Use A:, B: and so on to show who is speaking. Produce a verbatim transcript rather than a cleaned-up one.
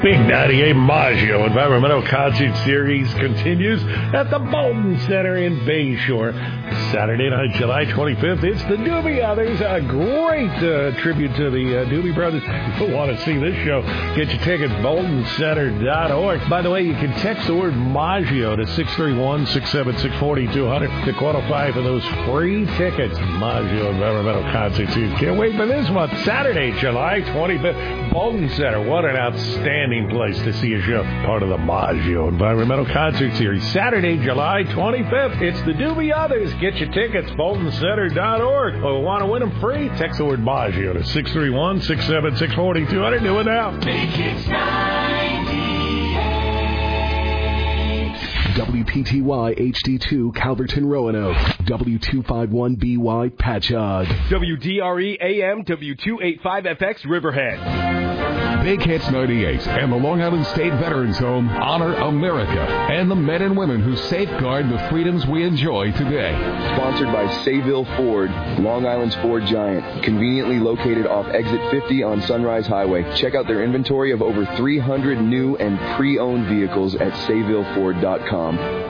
A: Big ninety-eight Maggio Environmental Concert Series continues at the Bolton Center in Bayshore. Saturday night, July twenty-fifth, it's the Doobie Others, a great uh, tribute to the uh, Doobie Brothers. If you want to see this show, get your tickets, bolton center dot org. By the way, you can text the word Maggio to six three one, six seven six, four two zero zero to qualify for those free tickets. Maggio Environmental Concert Series. Can't wait for this one. Saturday, July twenty-fifth, Bolton Center. What an outstanding place to see a show. Part of the Maggio Environmental Concert Series. Saturday, July twenty-fifth. It's the Doobie Others. Get your tickets, bolton center dot org. Or want to win them free? Text the word Maggio to six three one, six seven six, four two zero zero. Do it now.
B: Make it ninety-eight.
C: W P T Y H D two Calverton Roanoke. W two fifty-one B Y Patchogue.
D: W D R E A M W two eighty-five F X Riverhead.
E: Big Hits ninety-eight and the Long Island State Veterans Home honor America and the men and women who safeguard the freedoms we enjoy today.
F: Sponsored by Sayville Ford, Long Island's Ford giant, conveniently located off Exit fifty on Sunrise Highway. Check out their inventory of over three hundred new and pre-owned vehicles at sayville ford dot com.